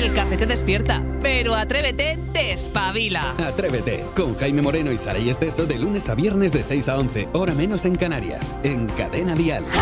El café te despierta, pero Atrévete te espabila. Atrévete, con Jaime Moreno y Saray Esteso de lunes a viernes de 6 a 11, hora menos en Canarias, en Cadena Dial.